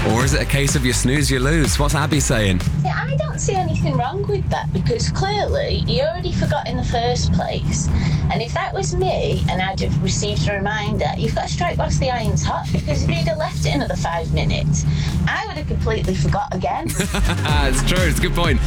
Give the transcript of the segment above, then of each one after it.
Or is it a case of you snooze, you lose? What's Abby saying? Yeah, I don't see anything wrong with that because clearly you already forgot in the first place. And if that was me and I'd have received a reminder, you've got to strike whilst the iron's hot because if you'd have left it another 5 minutes, I would have completely forgot again. It's true, it's a good point.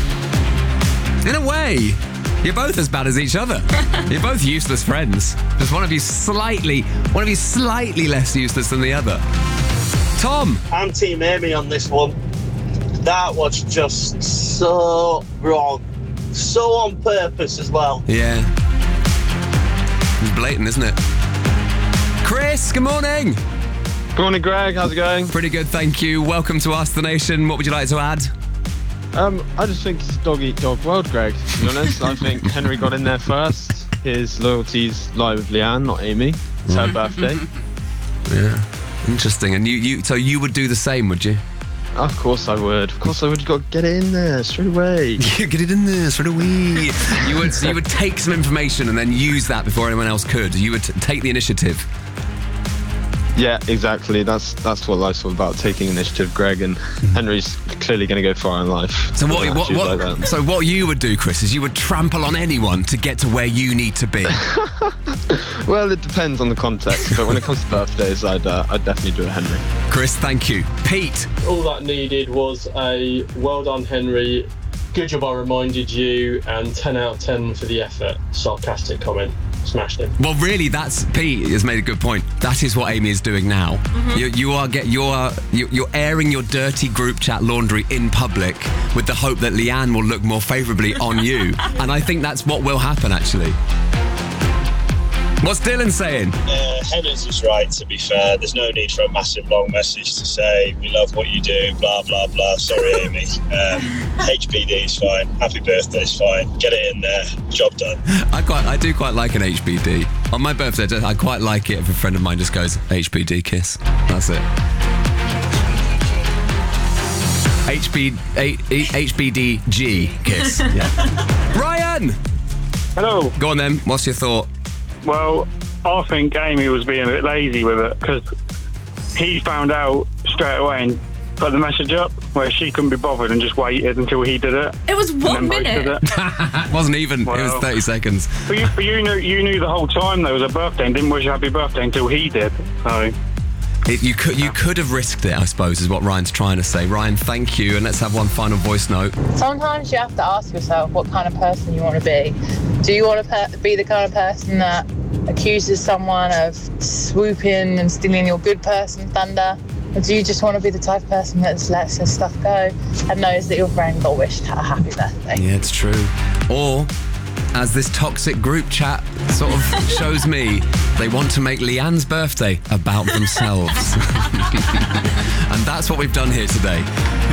In a way, you're both as bad as each other. You're both useless friends. Just one of you slightly less useless than the other. Tom. I'm Team Amy on this one. That was just so wrong. So on purpose as well. Yeah. It's blatant, isn't it? Chris, good morning. Good morning, Greg. How's it going? Pretty good, thank you. Welcome to Ask the Nation. What would you like to add? I just think it's dog eat dog world, Greg. To be honest, I think Henry got in there first. His loyalties lie with Leanne, not Amy. It's her birthday. Yeah. Interesting. And so you would do the same, would you? Of course I would. Of course I would. Got to get it in there straight away. Get it in there straight away. You would take some information and then use that before anyone else could. You would take the initiative. Yeah, exactly. That's what life's all about, taking initiative, Greg, and Henry's clearly going to go far in life. So what you would do, Chris, is you would trample on anyone to get to where you need to be. Well, it depends on the context, but when it comes to birthdays, I'd definitely do it, Henry. Chris, thank you. Pete. All that needed was a well done, Henry. Good job I reminded you, and 10 out of 10 for the effort. Sarcastic comment. Smashed him. Well, really, Pete has made a good point. That is what Amy is doing now. Mm-hmm. You're airing your dirty group chat laundry in public with the hope that Leanne will look more favourably on you. And I think that's what will happen, actually. What's Dylan saying? Henry's is right, to be fair. There's no need for a massive long message to say, we love what you do, blah, blah, blah. Sorry, Amy. HBD is fine. Happy birthday is fine. Get it in there. Job done. I do quite like an HBD. On my birthday, I quite like it if a friend of mine just goes, HBD kiss. That's it. HBDG kiss. Yeah. Ryan! Hello. Go on then. What's your thought? Well, I think Amy was being a bit lazy with it because he found out straight away and put the message up where she couldn't be bothered and just waited until he did it. It was 1 minute. It wasn't even. Well, it was 30 seconds. But you knew the whole time there was a birthday and didn't wish you happy birthday until he did. So you could have risked it, I suppose, is what Ryan's trying to say. Ryan, thank you, and let's have one final voice note. Sometimes you have to ask yourself what kind of person you want to be. Do you want to be the kind of person that accuses someone of swooping and stealing your good person thunder? Or do you just want to be the type of person that just lets his stuff go and knows that your friend got wished a happy birthday? Yeah, it's true. Or, as this toxic group chat sort of shows me, they want to make Leanne's birthday about themselves. And that's what we've done here today.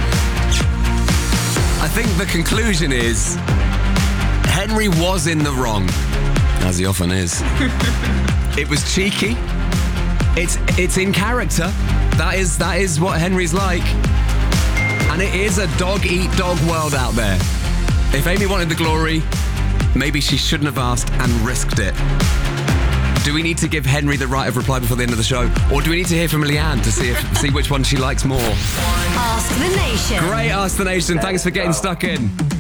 I think the conclusion is Henry was in the wrong, as he often is. It was cheeky. It's in character. That is what Henry's like. And it is a dog-eat-dog world out there. If Amy wanted the glory, maybe she shouldn't have asked and risked it. Do we need to give Henry the right of reply before the end of the show? Or do we need to hear from Leanne to see which one she likes more? Ask the Nation. Great, Ask the Nation. Thanks for getting stuck in.